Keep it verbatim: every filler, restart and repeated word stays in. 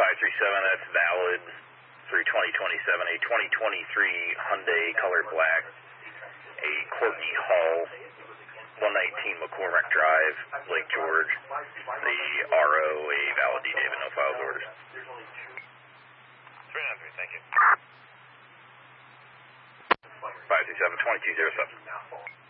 five three seven, that's valid through twenty twenty-seven. A twenty twenty-three Hyundai Color Black, a Courtney Hall, one nineteen McCormick Drive, Lake George. The R O, a valid D. David, no files orders. three nine three, thank you. five two seven, two two zero seven.